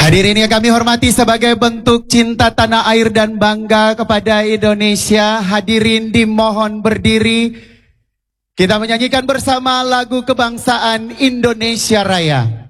Hadirin yang kami hormati, sebagai bentuk cinta tanah air dan bangga kepada Indonesia, hadirin dimohon berdiri. Kita menyanyikan bersama lagu kebangsaan Indonesia Raya.